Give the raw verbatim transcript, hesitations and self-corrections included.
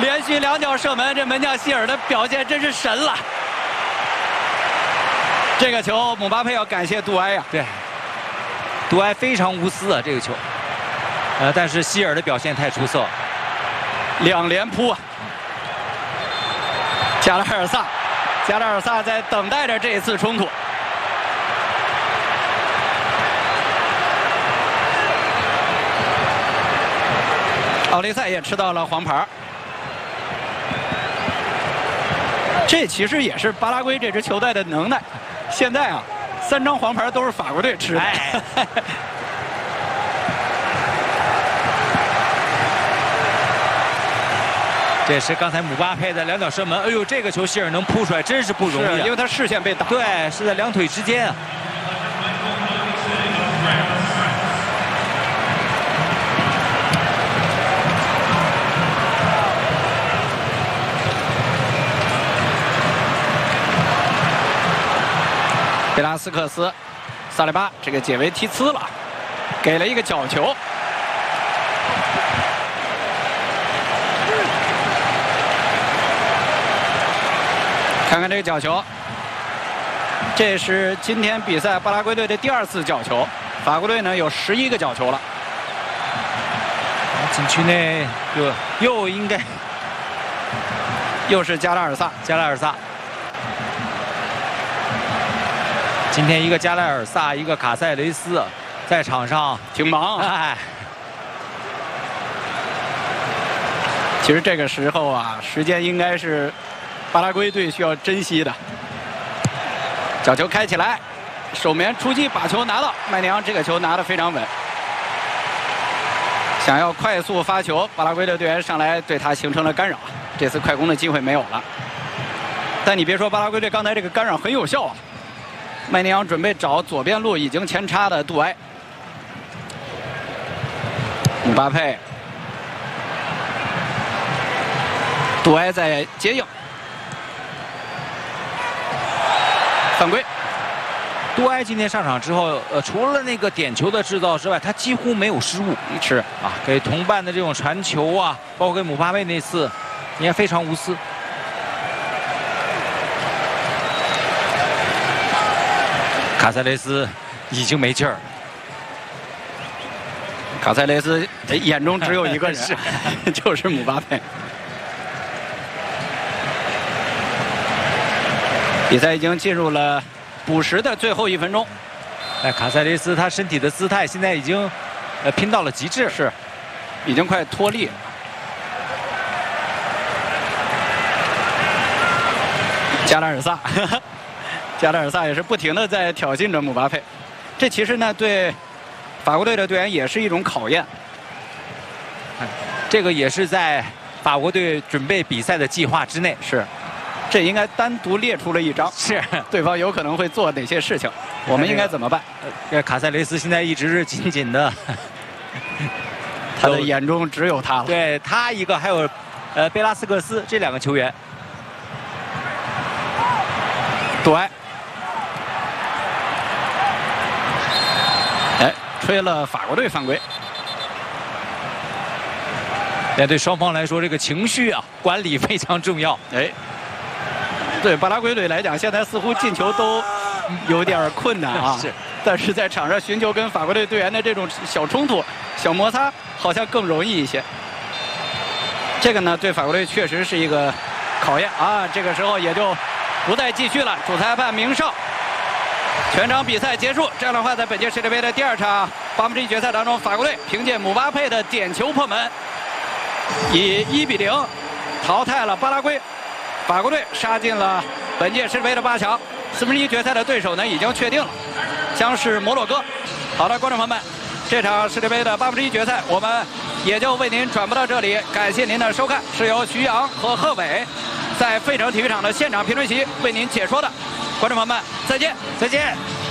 连续两脚射门，这门将希尔的表现真是神了。这个球，姆巴佩要感谢杜埃呀。 对，杜埃非常无私啊，这个球。呃，但是希尔的表现太出色， 两连扑啊！加拉尔萨，加拉尔萨在等待着这一次冲突。奥利塞也吃到了黄牌。这其实也是巴拉圭这支球队的能耐。现在啊，三张黄牌都是法国队吃的。哎、 这是刚才姆巴佩的两脚射门，哎呦，这个球希尔能扑出来，真是不容易、啊， 因为他视线被挡。 对，是在两腿之间啊。 贝拉斯克斯，萨利巴这个解围踢呲了，给了一个角球。看看这个角球，这是今天比赛巴拉圭队的第二次角球，法国队呢有十一个角球了。 禁区内又又应该又是加拉尔萨， 加拉尔萨。今天一个加拉尔萨，一个卡塞雷斯，在场上挺忙、啊。哎，其实这个时候啊，时间应该是巴拉圭队需要珍惜的。角球开起来，守门员出击把球拿到，麦尼昂这个球拿得非常稳。想要快速发球，巴拉圭的队员上来对他形成了干扰，这次快攻的机会没有了。但你别说，巴拉圭队刚才这个干扰很有效啊。麦尼昂准备找左边路已经前插的杜埃，姆巴佩，杜埃在接应，犯规。 杜埃今天上场之后，呃，除了那个点球的制造之外，他几乎没有失误。 是啊，给同伴的这种传球啊，包括给姆巴佩那次，你看非常无私。卡塞雷斯已经没劲儿， 卡塞雷斯眼中只有一个人，是就是姆巴佩。比赛已经进入了补时的最后一分钟。 哎，卡塞雷斯他身体的姿态现在已经呃拼到了极致， 是已经快脱力了。加拉尔萨。加拉尔萨也是不停地在挑衅着姆巴佩，这其实呢对法国队的队员也是一种考验。 这个也是在法国队准备比赛的计划之内。 是，这应该单独列出了一张， 是对方有可能会做哪些事情，我们应该怎么办？ 这卡塞雷斯现在一直是紧紧的， 他的眼中只有他了。 对他一个，还有呃贝拉斯克斯这两个球员。 杜埃。哎，吹了法国队犯规。 那对双方来说，这个情绪啊管理非常重要。 哎，对巴拉圭队来讲，现在似乎进球都有点困难啊。 是， 但是在场上寻求跟法国队队员的这种小冲突、小摩擦，好像更容易一些。这个呢，对法国队确实是一个考验啊。这个时候也就不再继续了。主裁判明哨。全场比赛结束，这样的话，在本届世界杯的第二场八分之一决赛当中，法国队凭借姆巴佩的点球破门，以一比零淘汰了巴拉圭。法国队杀进了本届世界杯的八强，四分之一决赛的对手呢已经确定了，将是摩洛哥。好的，观众朋友们，这场世界杯的八分之一决赛我们也就为您转播到这里，感谢您的收看，是由徐阳和贺伟在费城体育场的现场评论席为您解说的。观众朋友们，再见， 再见。